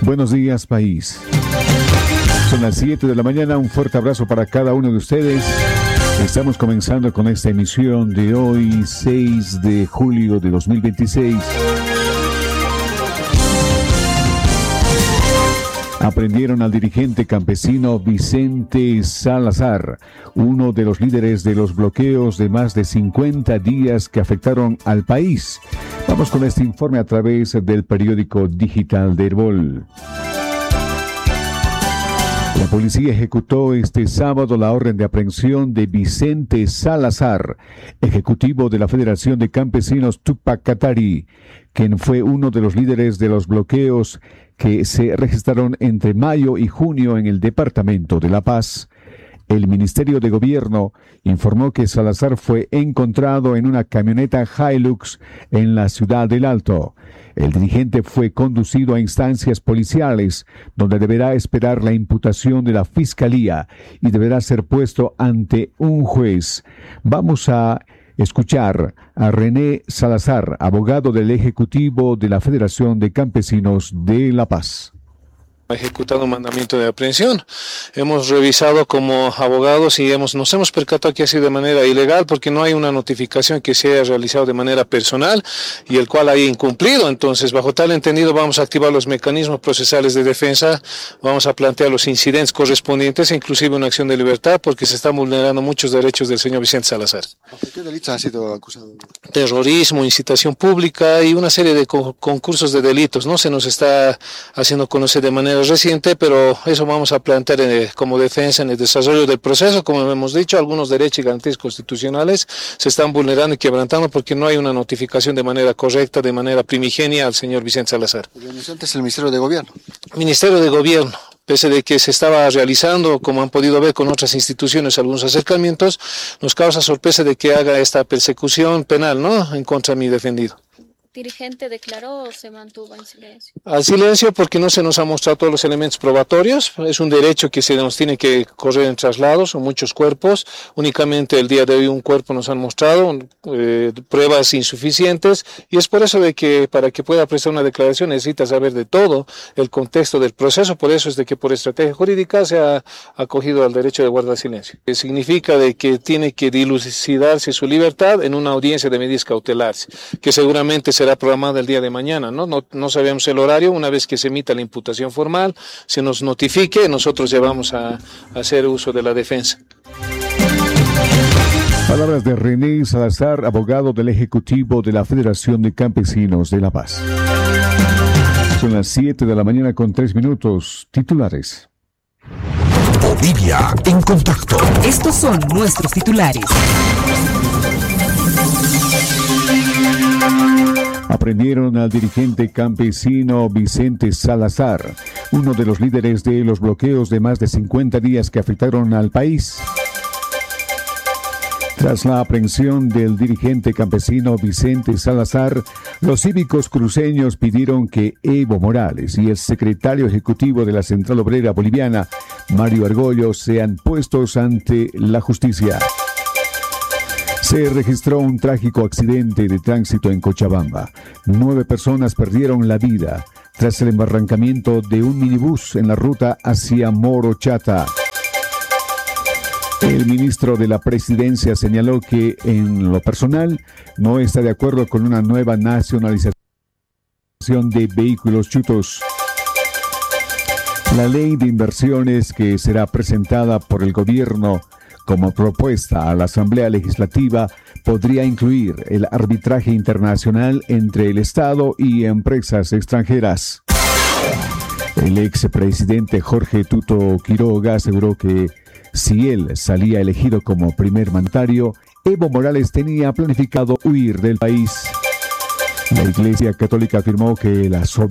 Buenos días, país. Son las 7 de la mañana. Un fuerte abrazo para cada uno de ustedes. Estamos comenzando con esta emisión de hoy, 6 de julio de 2026. Aprendieron al dirigente campesino Vicente Salazar, uno de los líderes de los bloqueos de más de 50 días que afectaron al país. Vamos con este informe a través del periódico digital de Herbol. La policía ejecutó este sábado la orden de aprehensión de Vicente Salazar, ejecutivo de la Federación de Campesinos Tupac Katari, quien fue uno de los líderes de los bloqueos que se registraron entre mayo y junio en el departamento de La Paz. El Ministerio de Gobierno informó que Salazar fue encontrado en una camioneta Hilux en la ciudad del Alto. El dirigente fue conducido a instancias policiales, donde deberá esperar la imputación de la Fiscalía y deberá ser puesto ante un juez. Vamos a escuchar a René Salazar, abogado del Ejecutivo de la Federación de Campesinos de La Paz. Ejecutado un mandamiento de aprehensión. Hemos revisado como abogados y nos hemos percatado que ha sido de manera ilegal porque no hay una notificación que se haya realizado de manera personal y el cual haya incumplido. Entonces, bajo tal entendido, vamos a activar los mecanismos procesales de defensa, vamos a plantear los incidentes correspondientes, inclusive una acción de libertad, porque se están vulnerando muchos derechos del señor Vicente Salazar. ¿Qué delitos ha sido acusado? Terrorismo, incitación pública y una serie de concursos de delitos. No se nos está haciendo conocer de manera reciente, pero eso vamos a plantear como defensa en el desarrollo del proceso. Como hemos dicho, algunos derechos y garantías constitucionales se están vulnerando y quebrantando porque no hay una notificación de manera correcta, de manera primigenia al señor Vicente Salazar. El denunciante es el Ministerio de Gobierno. Ministerio de Gobierno. Pese de que se estaba realizando, como han podido ver con otras instituciones, algunos acercamientos, nos causa sorpresa de que haga esta persecución penal, ¿no?, en contra de mi defendido. ¿Dirigente declaró o se mantuvo en silencio? Al silencio porque no se nos han mostrado todos los elementos probatorios. Es un derecho que se nos tiene que correr en traslados, son muchos cuerpos. Únicamente el día de hoy un cuerpo nos han mostrado, pruebas insuficientes, y es por eso de que para que pueda prestar una declaración necesita saber de todo el contexto del proceso. Por eso es de que por estrategia jurídica se ha acogido al derecho de guardar silencio. Significa de que tiene que dilucidarse su libertad en una audiencia de medidas cautelares, que seguramente será programada el día de mañana, ¿no? No sabemos el horario. Una vez que se emita la imputación formal, se nos notifique, nosotros ya vamos a hacer uso de la defensa. Palabras de René Salazar, abogado del Ejecutivo de la Federación de Campesinos de La Paz. Son las 7 de la mañana con 3 minutos. Titulares. Bolivia en contacto. Estos son nuestros titulares. Aprendieron al dirigente campesino Vicente Salazar, uno de los líderes de los bloqueos de más de 50 días que afectaron al país. Tras la aprehensión del dirigente campesino Vicente Salazar, los cívicos cruceños pidieron que Evo Morales y el secretario ejecutivo de la Central Obrera Boliviana, Mario Argollo, sean puestos ante la justicia. Se registró un trágico accidente de tránsito en Cochabamba. 9 personas perdieron la vida tras el embarrancamiento de un minibús en la ruta hacia Morochata. El ministro de la Presidencia señaló que, en lo personal, no está de acuerdo con una nueva nacionalización de vehículos chutos. La ley de inversiones que será presentada por el gobierno como propuesta a la Asamblea Legislativa podría incluir el arbitraje internacional entre el Estado y empresas extranjeras. El expresidente Jorge Tuto Quiroga aseguró que si él salía elegido como primer mandatario, Evo Morales tenía planificado huir del país. La Iglesia Católica afirmó que la